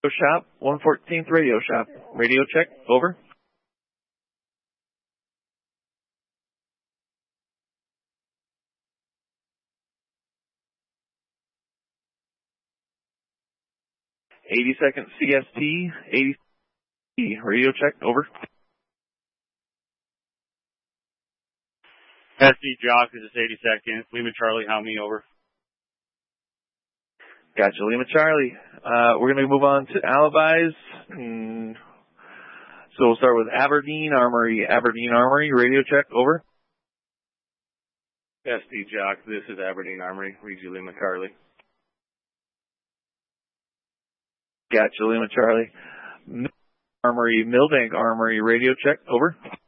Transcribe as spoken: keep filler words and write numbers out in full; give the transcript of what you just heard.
Shop, one fourteenth Radio Shop. Radio check, over. eighty-second C S T, eighty Radio check, over. S D Jock, this is eighty-second. Lima Charlie, how me, over. Gotcha, Lima Charlie. Uh, we're going to move on to alibis. Mm. So we'll start with Aberdeen Armory. Aberdeen Armory, radio check, over. S D Jock, this is Aberdeen Armory. Read you, Lima Charlie. Gotcha, Lima Charlie. Armory, Milbank Armory, radio check, over.